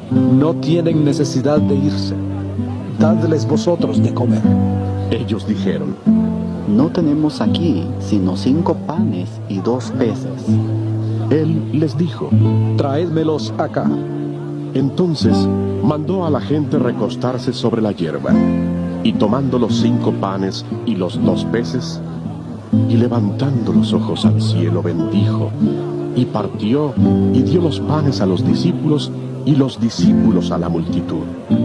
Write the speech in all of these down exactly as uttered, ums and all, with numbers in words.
no tienen necesidad de irse. Dadles vosotros de comer. Ellos dijeron: No tenemos aquí sino cinco panes y dos peces. Él les dijo: Traédmelos acá. Entonces mandó a la gente recostarse sobre la hierba, y tomando los cinco panes y los dos peces, y levantando los ojos al cielo, bendijo, y partió, y dio los panes a los discípulos, y los discípulos a la multitud.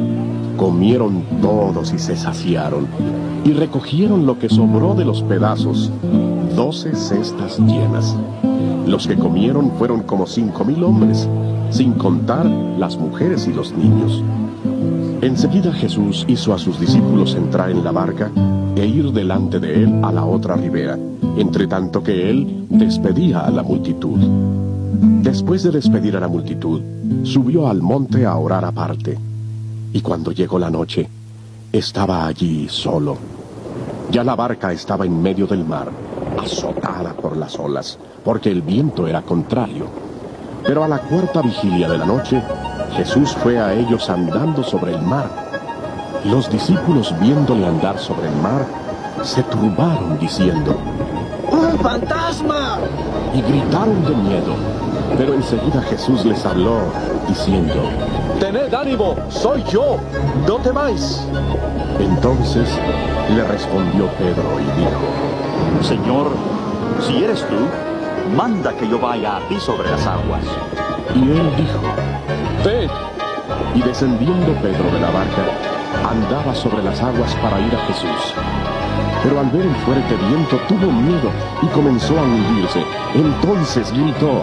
Comieron todos y se saciaron, y recogieron lo que sobró de los pedazos, doce cestas llenas. Los que comieron fueron como cinco mil hombres, sin contar las mujeres y los niños. Enseguida Jesús hizo a sus discípulos entrar en la barca e ir delante de él a la otra ribera, entre tanto que él despedía a la multitud. Después de despedir a la multitud, subió al monte a orar aparte. Y cuando llegó la noche, estaba allí solo. Ya la barca estaba en medio del mar, azotada por las olas, porque el viento era contrario. Pero a la cuarta vigilia de la noche, Jesús fue a ellos andando sobre el mar. Los discípulos, viéndole andar sobre el mar, se turbaron diciendo: ¡Un fantasma! Y gritaron de miedo. Pero enseguida Jesús les habló, diciendo: Tened ánimo, soy yo, no temáis. Entonces le respondió Pedro y dijo: Señor, si eres tú, manda que yo vaya a ti sobre las aguas. Y él dijo: Ven. Y descendiendo Pedro de la barca, andaba sobre las aguas para ir a Jesús. Pero al ver el fuerte viento tuvo miedo y comenzó a hundirse. Entonces gritó: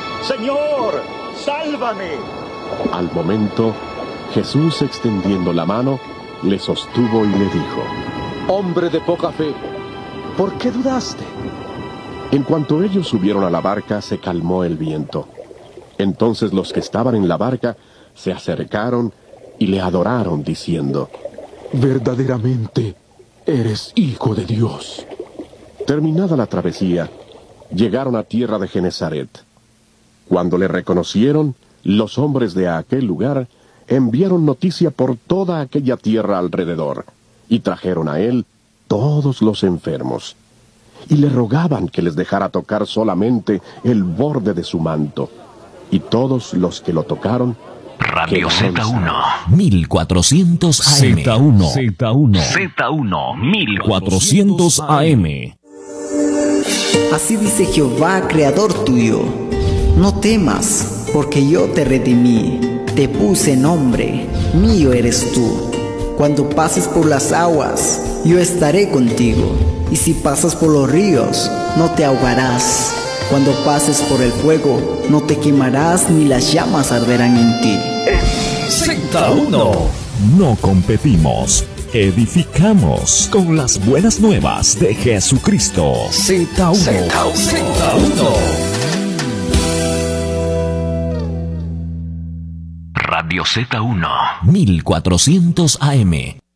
Señor, sálvame. Al momento, Jesús, extendiendo la mano, le sostuvo y le dijo: Hombre de poca fe, ¿por qué dudaste? En cuanto ellos subieron a la barca, se calmó el viento. Entonces los que estaban en la barca se acercaron y le adoraron, diciendo: Verdaderamente eres Hijo de Dios. Terminada la travesía, llegaron a tierra de Genesaret. Cuando le reconocieron, los hombres de aquel lugar enviaron noticia por toda aquella tierra alrededor, y trajeron a él todos los enfermos, y le rogaban que les dejara tocar solamente el borde de su manto, y todos los que lo tocaron Radio Z uno, mil cuatrocientos A M. Z uno, Z uno, Z uno, mil cuatrocientos A M. Así dice Jehová, creador tuyo: no temas, porque yo te redimí, te puse nombre, mío eres tú. Cuando pases por las aguas, yo estaré contigo, y si pasas por los ríos, no te ahogarás. Cuando pases por el fuego, no te quemarás, ni las llamas arderán en ti. Z uno. No competimos, edificamos con las buenas nuevas de Jesucristo. Z uno. Z uno. Radio Z uno, mil cuatrocientos A M.